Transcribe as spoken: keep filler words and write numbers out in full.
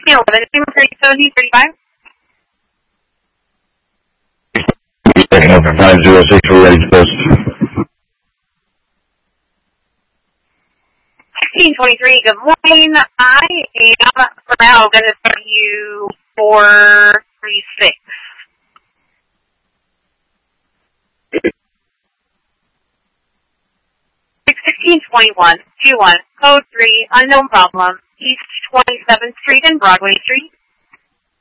sixteen eleven, seventeen thirty-five. Second over five zero six, we're ready to post. sixteen twenty-three, good morning. I am, for now, going to start you four three six. sixteen twenty-one, two one, code three, unknown problem, East twenty-seventh Street and Broadway Street.